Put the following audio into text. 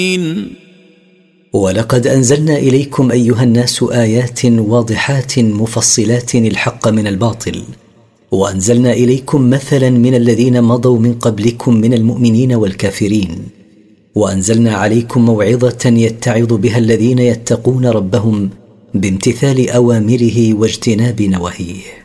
ولقد أنزلنا إليكم أيها الناس آيات واضحات مفصلات الحق من الباطل، وأنزلنا إليكم مثلا من الذين مضوا من قبلكم من المؤمنين والكافرين، وأنزلنا عليكم موعظة يتعظ بها الذين يتقون ربهم بامتثال أوامره واجتناب نواهيه.